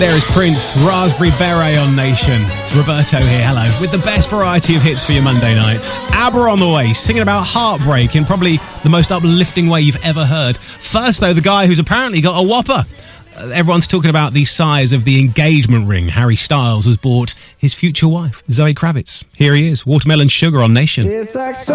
There is Prince, Raspberry Beret on Nation. It's Roberto here, hello, with the best variety of hits for your Monday nights. ABBA on the way, singing about heartbreak in probably the most uplifting way you've ever heard. First, though, the guy who's apparently got a whopper. Everyone's talking about the size of the engagement ring Harry Styles has bought his future wife, Zoe Kravitz. Here he is, Watermelon Sugar on Nation.